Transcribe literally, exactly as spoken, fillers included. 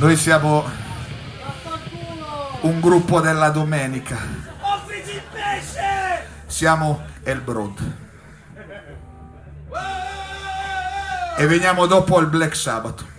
Noi siamo un gruppo della domenica. Offriti il pesce! Siamo Hellbrood. E veniamo dopo il Black Sabbath.